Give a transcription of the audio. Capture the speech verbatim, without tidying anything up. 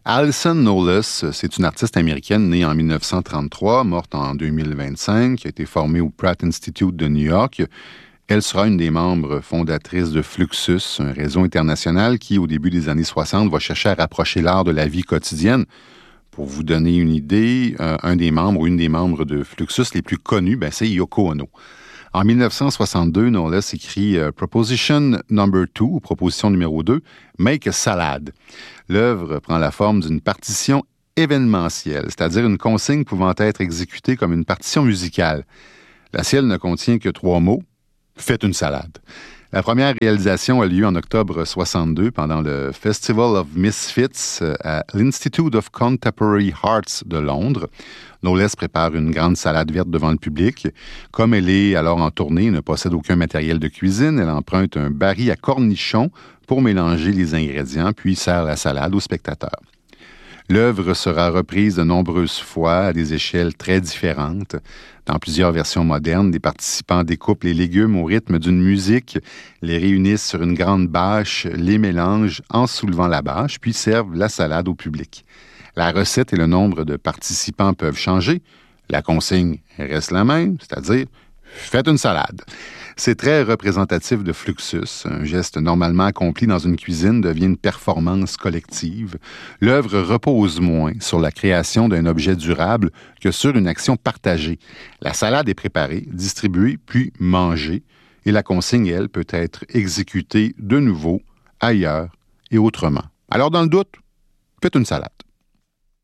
Alison Knowles, c'est une artiste américaine née en dix-neuf cent trente-trois, morte en deux mille vingt-cinq, qui a été formée au Pratt Institute de New York. Elle sera une des membres fondatrices de Fluxus, un réseau international qui, au début des années soixante, va chercher à rapprocher l'art de la vie quotidienne. Pour vous donner une idée, euh, un des membres ou une des membres de Fluxus les plus connus, ben, c'est Yoko Ono. En dix-neuf cent soixante-deux, Knowles écrit euh, Proposition number two, ou proposition numéro deux, Make a Salad. L'œuvre prend la forme d'une partition événementielle, c'est-à-dire une consigne pouvant être exécutée comme une partition musicale. La sienne ne contient que trois mots, faites une salade. La première réalisation a lieu en octobre soixante-deux pendant le Festival of Misfits à l'Institute of Contemporary Arts de Londres. Knowles prépare une grande salade verte devant le public. Comme elle est alors en tournée et ne possède aucun matériel de cuisine, elle emprunte un baril à cornichons pour mélanger les ingrédients, puis sert la salade aux spectateurs. L'œuvre sera reprise de nombreuses fois à des échelles très différentes. Dans plusieurs versions modernes, des participants découpent les légumes au rythme d'une musique, les réunissent sur une grande bâche, les mélangent en soulevant la bâche, puis servent la salade au public. La recette et le nombre de participants peuvent changer. La consigne reste la même, c'est-à-dire « faites une salade ». C'est très représentatif de Fluxus. Un geste normalement accompli dans une cuisine devient une performance collective. L'œuvre repose moins sur la création d'un objet durable que sur une action partagée. La salade est préparée, distribuée, puis mangée, et la consigne, elle, peut être exécutée de nouveau, ailleurs et autrement. Alors, dans le doute, faites une salade.